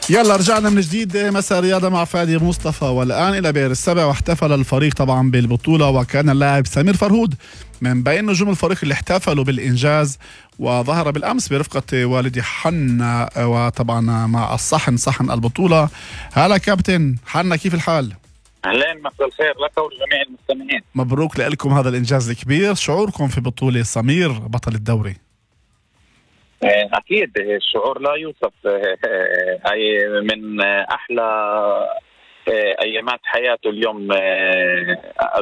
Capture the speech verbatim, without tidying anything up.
يلا رجعنا من جديد مساء رياضة مع فادي مصطفى، والآن إلى بئر السبع. واحتفل الفريق طبعا بالبطولة، وكان اللاعب سمير فرهود من بين نجوم الفريق اللي احتفلوا بالإنجاز، وظهر بالأمس برفقة والدي حنا وطبعا مع الصحن صحن البطولة. هلا كابتن حنا، كيف الحال؟ أهلين، مساء الخير لك ولجميع المستمعين. مبروك لكم هذا الإنجاز الكبير. شعوركم في بطولة سمير بطل الدوري؟ أكيد الشعور لا يوصف، أي من أحلى أيامات حياته اليوم.